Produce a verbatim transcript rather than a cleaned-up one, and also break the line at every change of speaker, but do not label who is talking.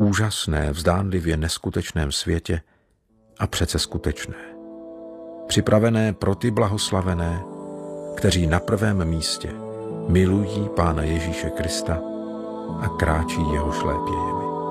úžasné, vzdánlivě neskutečném světě a přece skutečné. Připravené pro ty blahoslavené, kteří na prvém místě milují Pána Ježíše Krista a kráčí jeho šlépějemi.